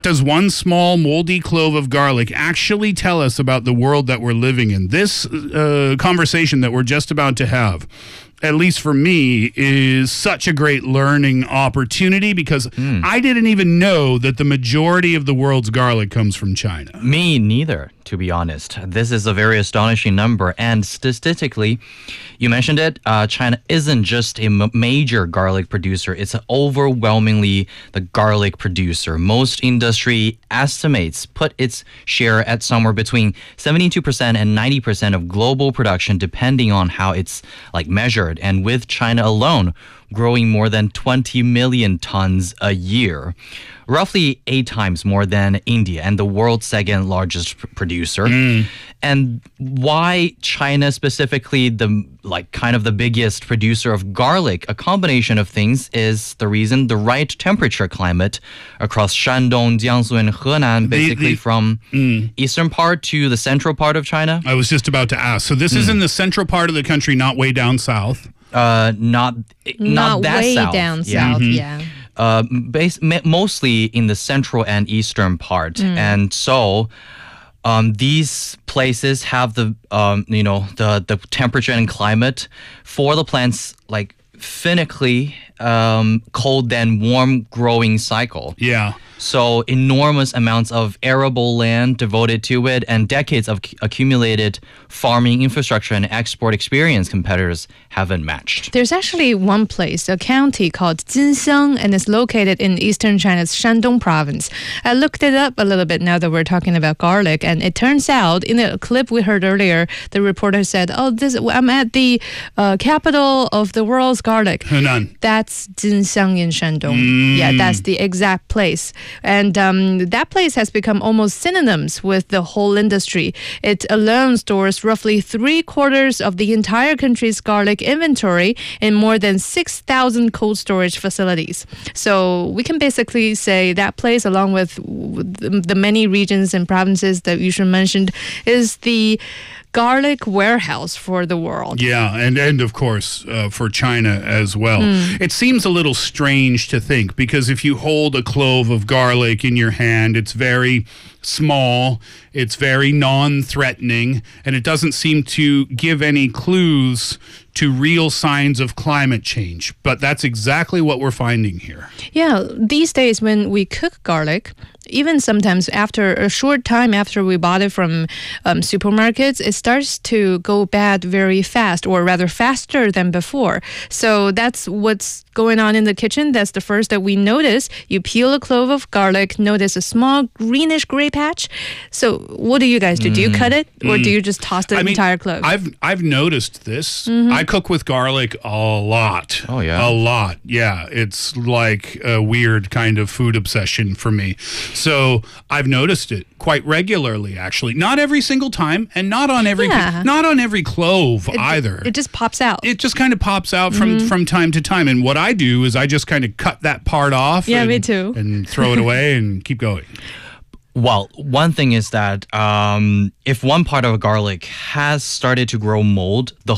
Does one small moldy clove of garlic actually tell us about the world that we're living in? This conversation that we're just about to have, at least for me, is such a great learning opportunity because I didn't even know that the majority of the world's garlic comes from China. Me neither, to be honest. This is a very astonishing number. And statistically, you mentioned it, China isn't just a major garlic producer. It's overwhelmingly the garlic producer. Most industry estimates put its share at somewhere between 72% and 90% of global production, depending on how it's measured. And with China alone growing more than 20 million tons a year, roughly 8 times more than India, and the world's second largest producer. And why China specifically, the biggest producer of garlic? A combination of things is the reason: the right temperature climate across Shandong, Jiangsu, and Henan, basically from eastern part to the central part of China. I was just about to ask. So this is in the central part of the country, not way down south. Not that way south. down south, yeah. Mostly in the central and eastern part. And so these places have the temperature and climate for the plants finically cold then warm growing cycle. Yeah. So enormous amounts of arable land devoted to it and decades of accumulated farming infrastructure and export experience competitors haven't matched. There's actually one place, a county called Jinxiang, and it's located in eastern China's Shandong province. I looked it up a little bit now that we're talking about garlic, and it turns out in the clip we heard earlier, the reporter said, I'm at the capital of the world's garlic. Henan. That's Jinxiang in Shandong. Yeah, that's the exact place. And that place has become almost synonyms with the whole industry. It alone stores roughly 3/4 of the entire country's garlic inventory in more than 6,000 cold storage facilities. So we can basically say that place, along with the many regions and provinces that Yushin mentioned, is the garlic warehouse for the world. Yeah, and of course for China as well. It seems a little strange to think, because if you hold a clove of garlic in your hand, it's very small, it's very non-threatening, and it doesn't seem to give any clues to real signs of climate change. But that's exactly what we're finding here. Yeah, these days when we cook garlic, even sometimes after a short time after we bought it from supermarkets, it starts to go bad very fast, or rather faster than before. So that's what's going on in the kitchen. That's the first that we notice. You peel a clove of garlic, notice a small greenish gray patch. So what do you guys do? Do you cut it, or do you just toss the entire clove? I've noticed this. I cook with garlic a lot. Oh, yeah. A lot. Yeah. It's like a weird kind of food obsession for me. So I've noticed it quite regularly, actually. Not every single time, and not on every clove either. It just pops out. It just kind of pops out from time to time. And what I do is I just kind of cut that part off. Yeah, me too. And throw it away and keep going. Well, one thing is that if one part of a garlic has started to grow mold, the